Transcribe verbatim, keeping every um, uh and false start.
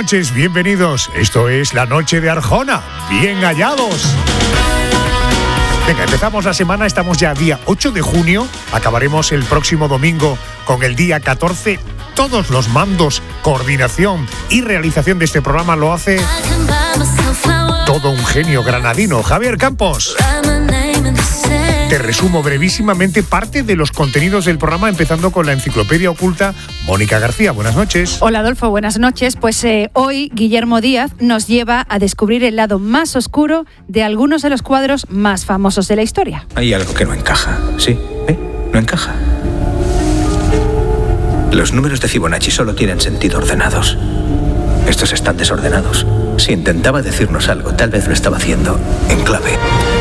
noches, bienvenidos. Esto es La Noche de Arjona. Bien hallados. Venga, empezamos la semana, estamos ya día ocho de junio, acabaremos el próximo domingo con el día catorce. Todos los mandos, coordinación y realización de este programa lo hace todo un genio granadino, Javier Campos. Te resumo brevísimamente parte de los contenidos del programa, empezando con la enciclopedia oculta. Mónica García, buenas noches. Hola Adolfo, buenas noches. Pues eh, hoy Guillermo Díaz nos lleva a descubrir el lado más oscuro de algunos de los cuadros más famosos de la historia. Hay algo que no encaja, ¿sí? ¿Eh? No encaja. Los números de Fibonacci solo tienen sentido ordenados. Estos están desordenados. Si intentaba decirnos algo, tal vez lo estaba haciendo en clave.